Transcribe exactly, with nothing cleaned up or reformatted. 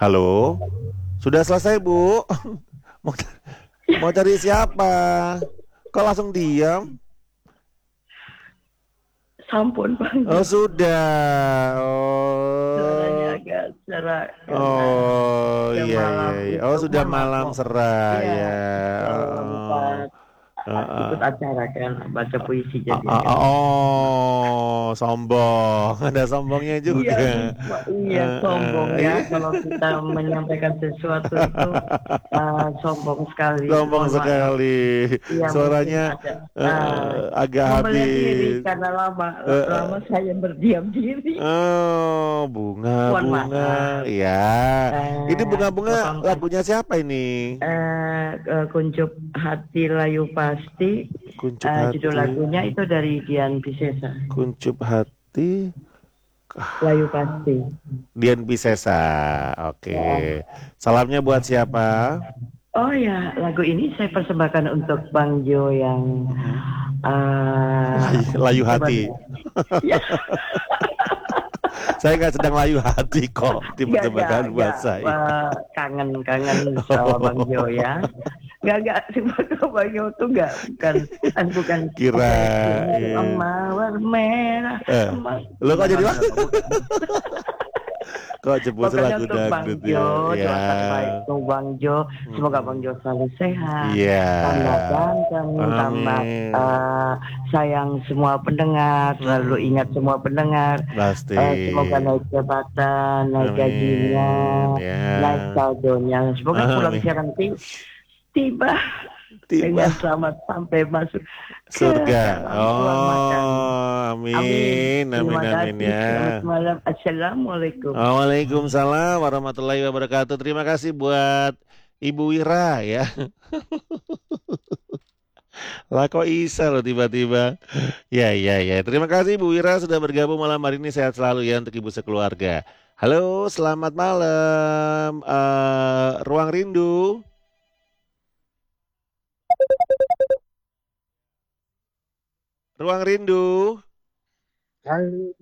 Halo, sudah selesai Bu? Mau, mau cari siapa? Kok langsung diam? Sampun Bang Oh Jo. sudah. Suaranya Oh, agak serak karena oh udah iya iya malam iya. Oh itu. sudah Mohon maaf, malam mau serai ya ya. lupa Oh, oh, ikut oh. acara kan baca puisi Ah, jadi ah, agak ah, lupa. oh, sombong. Ada sombongnya Iya juga. lupa, iya Eh, sombong eh, ya iya. kalau kita menyampaikan sesuatu itu uh, sombong sekali. Sombong Mohon maaf. sekali. Iya mungkin Suaranya ada eh, uh, eh, agak membelah diri habis. karena lama Eh, lama eh. saya berdiam diri. Oh, bunga, Mohon bunga. maaf. Ya, ini Eh, bunga-bunga Bapak Mas, lagunya siapa ini? eh, eh, Kuncup Hati Layu Pasti. Kuncup Eh, judul hati, lagunya itu dari Dian Piscesa. kuncup hati, Layu Pasti. Dian Piscesa. Oke. Ya. Salamnya buat siapa? Oh ya, lagu ini saya persembahkan untuk Bang Jo yang Mm-mm. uh, Layu, layu hati. sebenarnya. Ya, Saya nggak sedang layu hati kok, nggak, nggak, dipersembahkan buat nggak. saya. Eh, kangen-kangen sama Bang Jo ya. Nggak, nggak. Sebetulnya Bang Jo tuh nggak, bukan, bukan, bukan. Kira, Oke, ini eh, mawar merah, eh, emas. lo kok Nggak, jadi nggak, nggak, bukan. kok jebus Pokoknya lagu untuk Bang dangdut ya? Jo, Ya. doakan baik untuk Bang Jo. Semoga Bang Jo Mm-mm. selalu sehat, Iya. tambah ganteng, tambah Amin. uh, sayang semua pendengar, selalu ingat Mm-mm. semua pendengar. Pasti. Uh, semoga naik jabatan, naik gajinya, Amin. naik Ya. saldonya. Semoga pulang Amin. siang nanti tiba Tiba dengan selamat sampai masuk ke surga. dalam ruang makan. Oh, Amin. amin. Amin Terima amin kasih. ya. Selamat malam. Assalamualaikum. Waalaikumsalam warahmatullahi wabarakatuh. Terima kasih buat Ibu Wira ya. Lah kok Isa loh tiba-tiba. Ya ya ya. Terima kasih Bu Wira sudah bergabung malam hari ini. Sehat selalu ya untuk ibu sekeluarga. Halo, selamat malam. Eh, Ruang Rindu. Ruang Rindu. Halo.